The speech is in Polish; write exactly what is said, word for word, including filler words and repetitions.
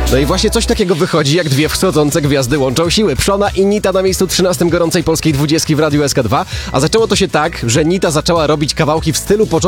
No i właśnie coś takiego wychodzi, jak dwie wschodzące gwiazdy łączą siły. Przona i Nita na miejscu trzynastym gorącej polskiej dwudziestki w Radiu S K dwa. A zaczęło to się tak, że Nita zaczęła robić kawałki w stylu początku